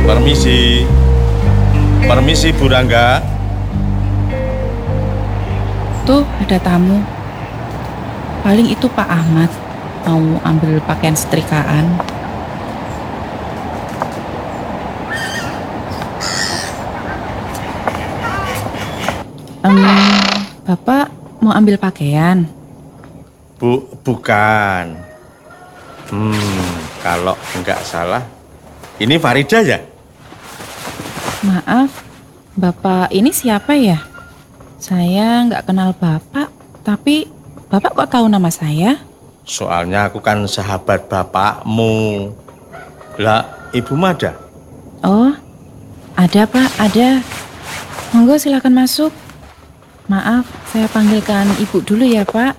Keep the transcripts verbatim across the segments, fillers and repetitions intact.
Permisi. Permisi, Bu Rangga. Tuh ada tamu. Paling itu Pak Ahmad mau ambil pakaian setrikaan. Em, Bapak mau ambil pakaian? Bu, bukan. Hmm, kalau nggak salah, ini Farida ya? Maaf, Bapak ini siapa ya? Saya nggak kenal Bapak, tapi Bapak kok tahu nama saya? Soalnya aku kan sahabat bapakmu. Lah, Ibu Mada? Oh, ada Pak, ada. Monggo silakan masuk. Maaf, saya panggilkan Ibu dulu ya Pak.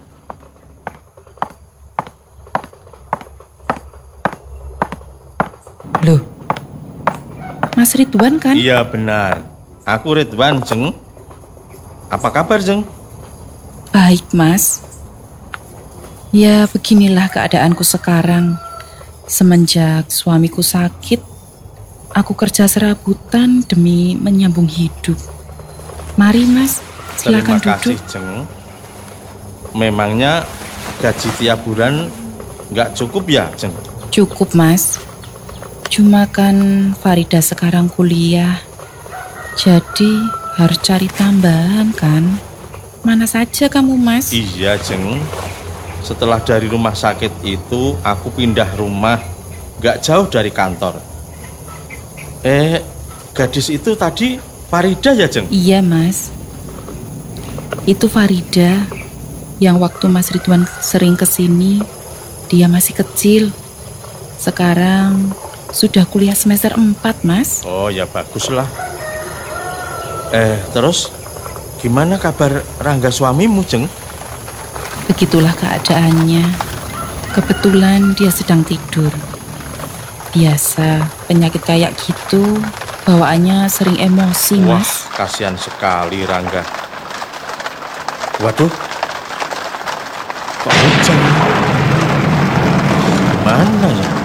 Loh, Mas Ridwan kan? Iya benar. Aku Ridwan, Jeng. Apa kabar, Jeng? Baik Mas. Ya beginilah keadaanku sekarang. Semenjak suamiku sakit, aku kerja serabutan demi menyambung hidup. Mari Mas, silakan Terima kasih, duduk. Jeng. Memangnya gaji tiap bulan nggak cukup ya, Jeng? Cukup Mas. Cuma kan Farida sekarang kuliah, jadi harus cari tambahan kan. Mana saja kamu Mas? Iya, Jeng. Setelah dari rumah sakit itu, aku pindah rumah nggak jauh dari kantor. Eh, gadis itu tadi Farida ya, Jeng? Iya Mas. Itu Farida yang waktu Mas Ridwan sering kesini, dia masih kecil. Sekarang sudah kuliah semester empat Mas. Oh ya baguslah. Eh, terus gimana kabar Rangga suamimu, Jeng? Begitulah keadaannya. Kebetulan dia sedang tidur. Biasa penyakit kayak gitu bawaannya sering emosi Wah, Mas. kasihan sekali Rangga. Waduh, kok hujan? Mana ya?